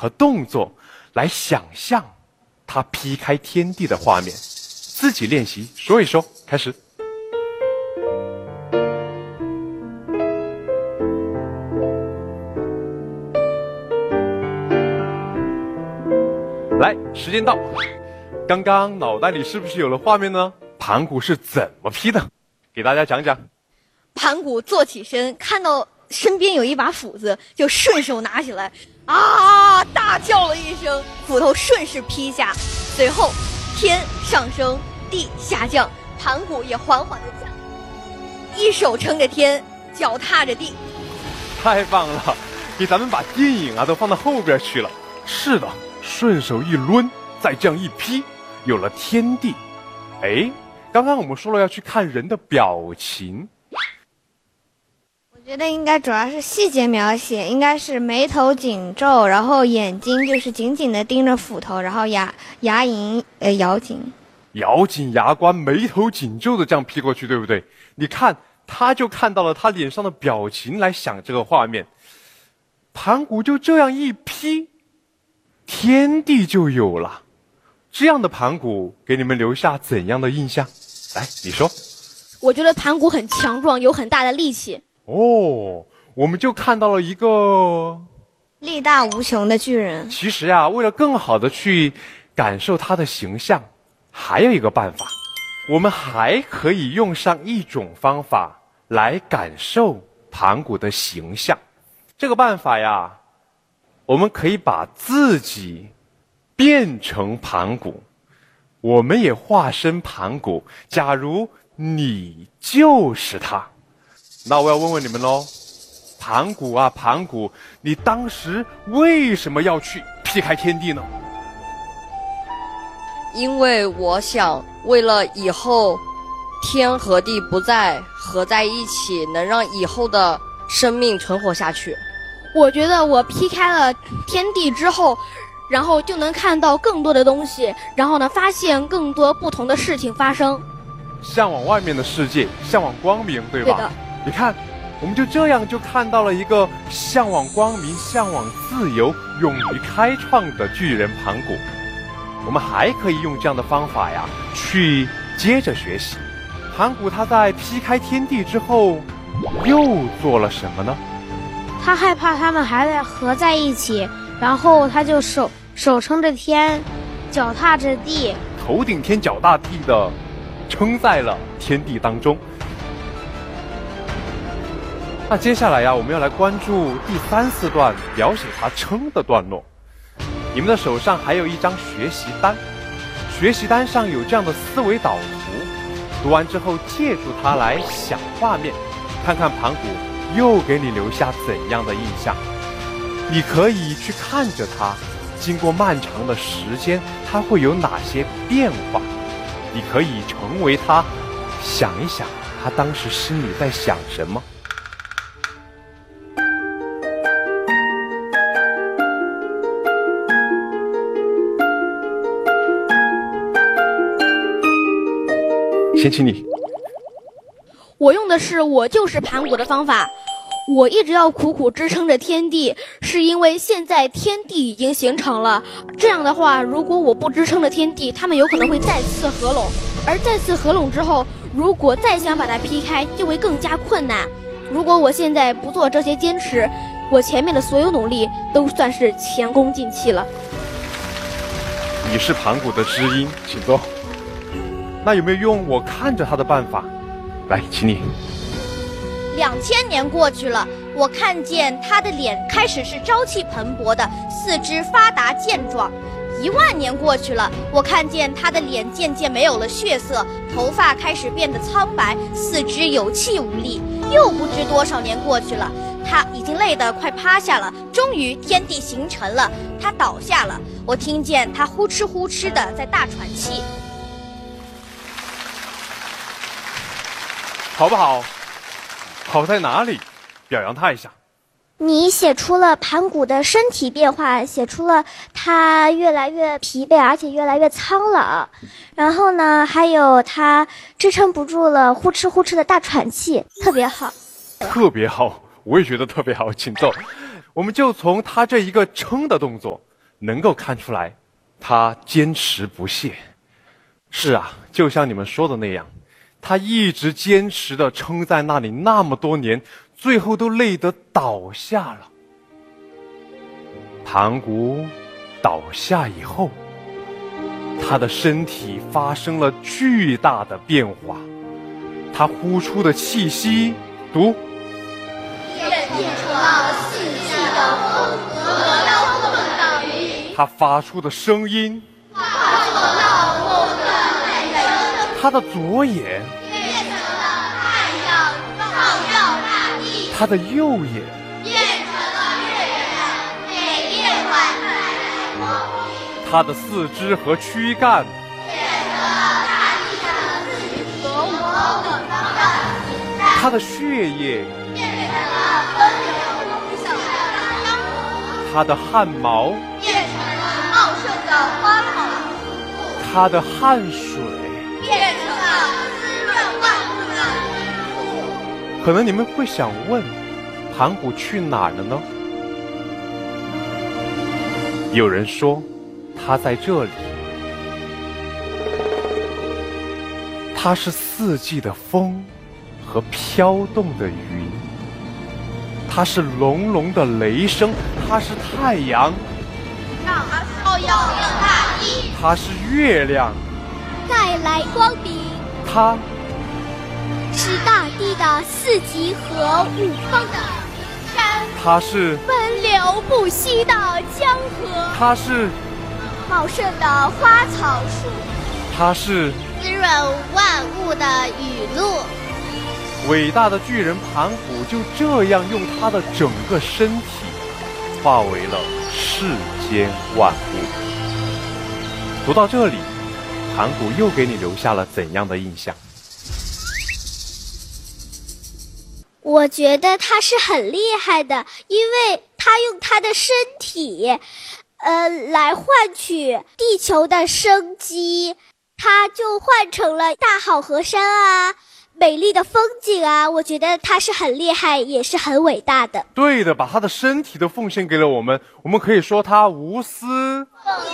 和动作来想象他劈开天地的画面，自己练习说一说，开始。来，时间到。刚刚脑袋里是不是有了画面呢？盘古是怎么劈的？给大家讲讲。 盘古坐起身，看到身边有一把斧子，就顺手拿起来，啊！大叫了一声，斧头顺势劈下。随后，天上升，地下降，盘古也缓缓地降临，一手撑着天，脚踏着地。 太棒了，给咱们把电影都放到后边去了。是的，顺手一抡，再这样一劈，有了天地。哎，刚刚我们说了要去看人的表情。 我觉得应该主要是细节描写，应该是眉头紧皱，然后眼睛就是紧紧的盯着斧头，然后牙龈咬紧牙关，眉头紧皱的这样劈过去，对不对？你看，他就看到了他脸上的表情来想这个画面。盘古就这样一劈，天地就有了。这样的盘古给你们留下怎样的印象？来，你说。 我觉得盘古很强壮，有很大的力气。 哦，我们就看到了一个力大无穷的巨人。 其实呀，为了更好的去感受他的形象，还有一个办法，我们还可以用上一种方法来感受盘古的形象。这个办法呀，我们可以把自己变成盘古，我们也化身盘古。假如你就是他，那我要问问你们喽，盘古啊盘古，你当时为什么要去劈开天地呢？ 因为我想为了以后天和地不再合在一起，能让以后的生命存活下去。 我觉得我劈开了天地之后，然后就能看到更多的东西，然后呢，发现更多不同的事情发生。 向往外面的世界，向往光明，对吧？ 对的。 你看，我们就这样就看到了一个向往光明、向往自由、勇于开创的巨人盘古。我们还可以用这样的方法呀，去接着学习。盘古他在劈开天地之后，又做了什么呢？ 他害怕他们还在合在一起，然后他就手撑着天，脚踏着地， 头顶天脚踏地的撑在了天地当中。那接下来呀，我们要来关注第3、4段描写他撑的段落。你们的手上还有一张学习单，学习单上有这样的思维导图，读完之后借助它来想画面，看看盘古又给你留下怎样的印象。你可以去看着它，经过漫长的时间，它会有哪些变化？你可以成为他，想一想他当时心里在想什么。先请你。 我用的是我就是盘古的方法。我一直要苦苦支撑着天地，是因为现在天地已经形成了。这样的话，如果我不支撑着天地，他们有可能会再次合拢。而再次合拢之后，如果再想把它劈开，就会更加困难。如果我现在不做这些坚持，我前面的所有努力都算是前功尽弃了。 你是盘古的知音，请坐。那有没有用我看着他的办法？来，请你。 2000年过去了，我看见他的脸开始是朝气蓬勃的，四肢发达健壮。10000年过去了，我看见他的脸渐渐没有了血色，头发开始变得苍白，四肢有气无力。又不知多少年过去了，他已经累得快趴下了。终于天地形成了，他倒下了，我听见他呼哧呼哧的在大喘气。 好不好？好在哪里？表扬他一下。 你写出了盘古的身体变化，写出了他越来越疲惫，而且越来越苍老。然后呢，还有他支撑不住了，呼哧呼哧的大喘气，特别好。 特别好，我也觉得特别好，请坐。我们就从他这一个撑的动作能够看出来，他坚持不懈。是啊，就像你们说的那样，他一直坚持地撑在那里那么多年，最后都累得倒下了。盘古倒下以后，他的身体发生了巨大的变化，他呼出的气息，读， 变成了四季的风和刀锋的雨， 他发出的声音， 化作了我们的人生， 他的左眼， 变成了太阳，照耀大地， 他的右眼， 变成了月亮，给夜晚带来光明， 他的四肢和躯干， 变成了大地上的自己和我们的他的血液， 变成了奔流不息的江河， 他的汗毛， 变成了茂盛的花草他的汗水。 变成了滋润万物的雨露。 可能你们会想问，盘古去哪儿了呢？有人说他在这里，他是四季的风和飘动的云，他是隆隆的雷声，他是太阳， 它照耀了大地， 他是月亮， 带来光明， 他是大地的四极和五方的山他是奔流不息的江河， 他是茂盛的花草树， 他是滋润万物的雨露。 伟大的巨人盘古就这样用他的整个身体化为了世间万物。读到这里，盘古又给你留下了怎样的印象？ 我觉得他是很厉害的，因为他用他的身体，来换取地球的生机，他就换成了大好河山啊，美丽的风景啊。我觉得他是很厉害，也是很伟大的。 对的，把他的身体都奉献给了我们，我们可以说他无私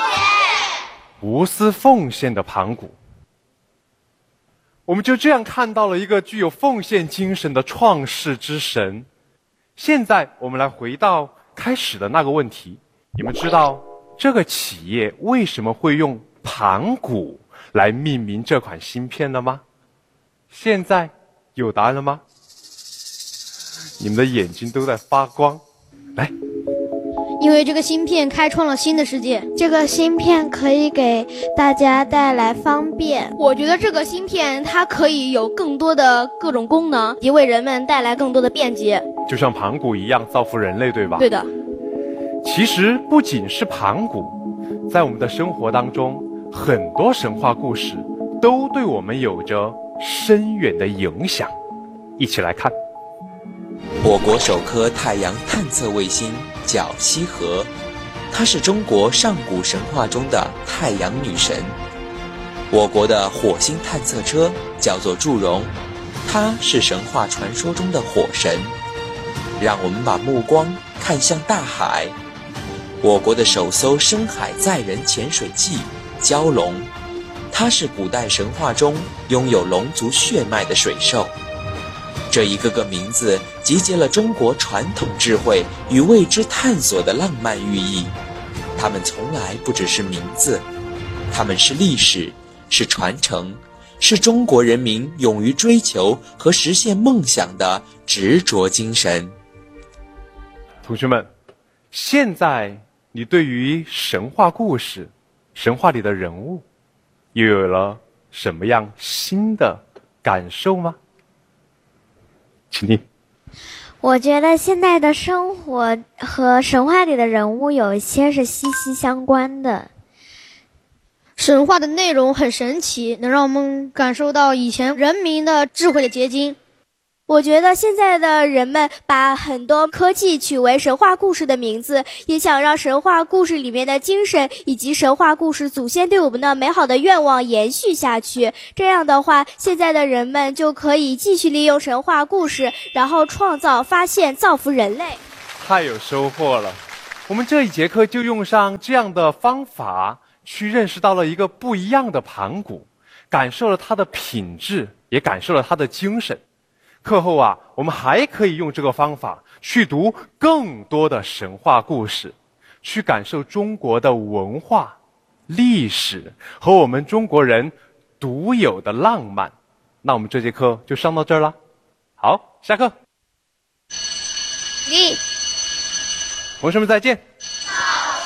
奉献的盘古。我们就这样看到了一个具有奉献精神的创世之神。现在我们来回到开始的那个问题，你们知道这个企业为什么会用盘古来命名这款芯片的吗？现在有答案了吗？你们的眼睛都在发光。来， 因为这个芯片开创了新的世界。 这个芯片可以给大家带来方便。 我觉得这个芯片它可以有更多的各种功能，以及为人们带来更多的便捷。 就像盘古一样造福人类，对吧？ 对的。 其实不仅是盘古，在我们的生活当中，很多神话故事都对我们有着深远的影响。一起来看。 我国首颗太阳探测卫星叫羲和，她是中国上古神话中的太阳女神。我国的火星探测车叫做祝融，她是神话传说中的火神。让我们把目光看向大海。我国的首艘深海载人潜水器蛟龙，它是古代神话中拥有龙族血脉的水兽。这一个个名字集结了中国传统智慧与未知探索的浪漫寓意。它们从来不只是名字，它们是历史，是传承，是中国人民勇于追求和实现梦想的执着精神。 同学们，现在你对于神话故事、神话里的人物，又有了什么样新的感受吗？请听。 我觉得现在的生活和神话里的人物有一些是息息相关的。 神话的内容很神奇，能让我们感受到以前人民的智慧的结晶。 我觉得现在的人们把很多科技取为神话故事的名字，也想让神话故事里面的精神以及神话故事祖先对我们的美好的愿望延续下去。这样的话，现在的人们就可以继续利用神话故事，然后创造、发现、造福人类。 太有收获了。 我们这一节课就用上这样的方法，去认识到了一个不一样的盘古，感受了它的品质，也感受了它的精神。课后啊，我们还可以用这个方法去读更多的神话故事，去感受中国的文化、历史和我们中国人独有的浪漫。那我们这节课就上到这儿了。好，下课。 咦， 同学们再见。